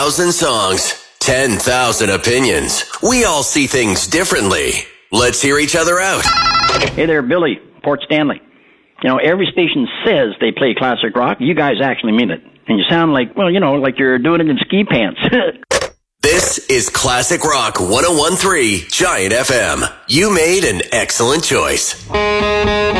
1,000 songs, 10,000 opinions. We all see things differently. Let's hear each other out. Hey there, Billy, Port Stanley. You know, every station says they play classic rock. You guys actually mean it. And you sound like, well, you know, like you're doing it in ski pants. This is Classic Rock 101.3 Giant FM. You made an excellent choice.